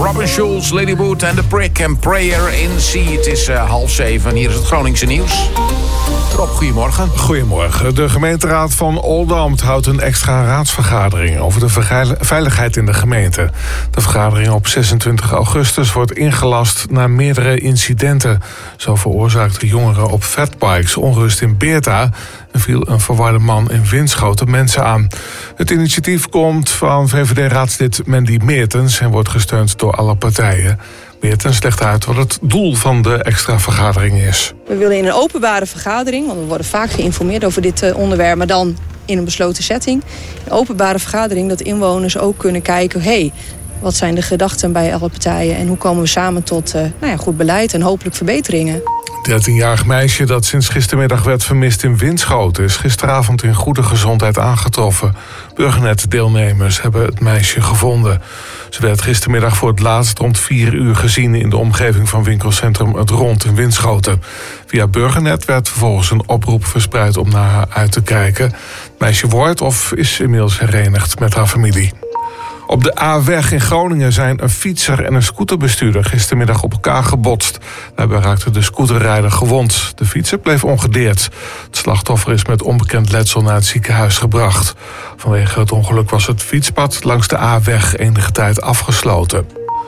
Robin Schulz, Lady Wood en The Prick and Prayer in C. Het is 6:30. Hier is het Groningse nieuws. Rob, goedemorgen. Goedemorgen. De gemeenteraad van Oldambt houdt een extra raadsvergadering over de veiligheid in de gemeente. De vergadering op 26 augustus wordt ingelast na meerdere incidenten. Zo veroorzaakten jongeren op fatbikes onrust in Beerta en viel een verwarde man in Winschoten mensen aan. Het initiatief komt van VVD-raadslid Mandy Meertens en wordt gesteund door alle partijen. Meertens legt uit wat het doel van de extra vergadering is. We willen in een openbare vergadering, want we worden vaak geïnformeerd over dit onderwerp, maar dan in een besloten setting. Een openbare vergadering dat inwoners ook kunnen kijken, wat zijn de gedachten bij alle partijen en hoe komen we samen tot goed beleid en hopelijk verbeteringen. Het 13-jarig meisje dat sinds gistermiddag werd vermist in Winschoten is gisteravond in goede gezondheid aangetroffen. Burgernet-deelnemers hebben het meisje gevonden. Ze werd gistermiddag voor het laatst rond 4 uur gezien in de omgeving van winkelcentrum Het Rond in Winschoten. Via Burgernet werd vervolgens een oproep verspreid om naar haar uit te kijken. Het meisje wordt of is inmiddels herenigd met haar familie. Op de A-weg in Groningen zijn een fietser en een scooterbestuurder gistermiddag op elkaar gebotst. Daarbij raakte de scooterrijder gewond. De fietser bleef ongedeerd. Het slachtoffer is met onbekend letsel naar het ziekenhuis gebracht. Vanwege het ongeluk was het fietspad langs de A-weg enige tijd afgesloten.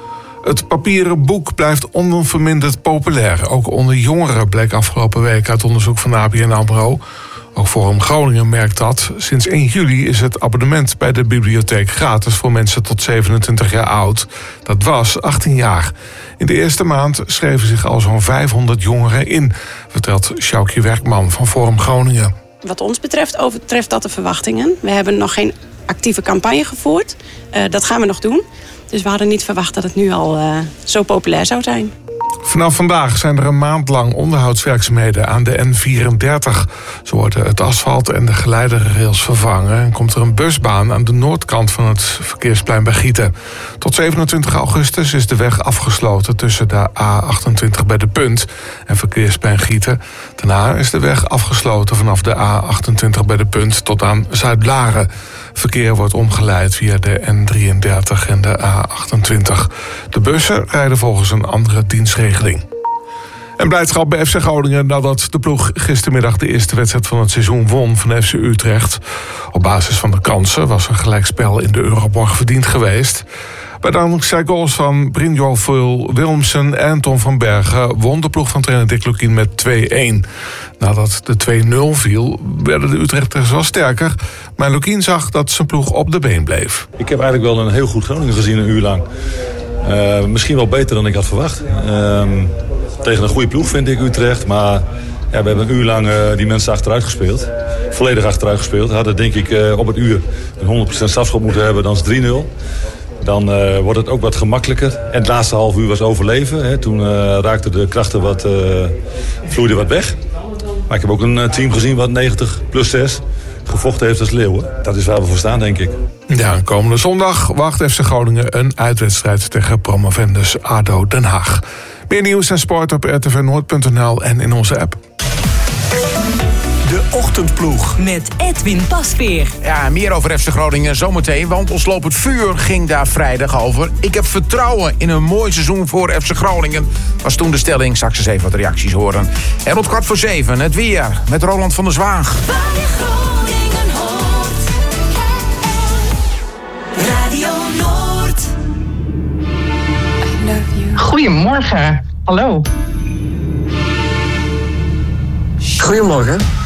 Het papieren boek blijft onverminderd populair. Ook onder jongeren bleek afgelopen week uit onderzoek van ABN AMRO. Ook Forum Groningen merkt dat. Sinds 1 juli is het abonnement bij de bibliotheek gratis voor mensen tot 27 jaar oud. Dat was 18 jaar. In de eerste maand schreven zich al zo'n 500 jongeren in, vertelt Sjoukje Werkman van Forum Groningen. Wat ons betreft overtreft dat de verwachtingen. We hebben nog geen actieve campagne gevoerd. Dat gaan we nog doen. Dus we hadden niet verwacht dat het nu al zo populair zou zijn. Vanaf vandaag zijn er een maand lang onderhoudswerkzaamheden aan de N34. Zo worden het asfalt en de geleiderrails vervangen en komt er een busbaan aan de noordkant van het verkeersplein bij Gieten. Tot 27 augustus is de weg afgesloten tussen de A28 bij de Punt en verkeersplein Gieten. Daarna is de weg afgesloten vanaf de A28 bij de Punt tot aan Zuid-Laren. Verkeer wordt omgeleid via de N33 en de A28. De bussen rijden volgens een andere dienstregeling. En blijdschap bij FC Groningen nadat de ploeg gistermiddag de eerste wedstrijd van het seizoen won van FC Utrecht. Op basis van de kansen was een gelijkspel in de Euroborg verdiend geweest. Bij dankzij goals van Brynjolf Wilmsen en Tom van Bergen won de ploeg van trainer Dick Lukien met 2-1. Nadat de 2-0 viel, werden de Utrechters wel sterker. Maar Lukien zag dat zijn ploeg op de been bleef. Ik heb eigenlijk wel een heel goed Groningen gezien een uur lang. Misschien wel beter dan ik had verwacht. Tegen een goede ploeg vind ik Utrecht. Maar we hebben een uur lang die mensen achteruit gespeeld. Volledig achteruit gespeeld. Hadden denk ik op het uur een 100% strafschop moeten hebben. Dan is het 3-0. Dan wordt het ook wat gemakkelijker. En het laatste half uur was overleven. Hè. Toen raakten de krachten vloeiden wat weg. Maar ik heb ook een team gezien wat 90+6 gevochten heeft als leeuwen. Dat is waar we voor staan, denk ik. Ja, komende zondag wacht FC Groningen een uitwedstrijd tegen promovendus ADO Den Haag. Meer nieuws en sport op rtvnoord.nl en in onze app. De Ochtendploeg met Edwin Pasveer. Ja, meer over FC Groningen zometeen, want ons lopend vuur ging daar vrijdag over. Ik heb vertrouwen in een mooi seizoen voor FC Groningen. Was toen de stelling, straks eens even wat reacties horen. En rond 6:15 het weer met Roland van der Zwaag. Radio Noord. Goedemorgen. Hallo. Goedemorgen.